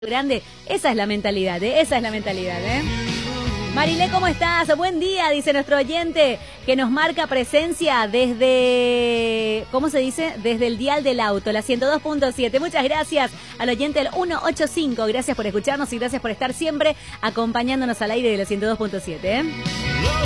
grande, esa es la mentalidad, esa es la mentalidad, Marilé, ¿cómo estás? Buen día, dice nuestro oyente, que nos marca presencia desde, ¿cómo se dice? Desde el dial del auto, la 102.7. Muchas gracias al oyente del 185, gracias por escucharnos y gracias por estar siempre acompañándonos al aire de la 102.7,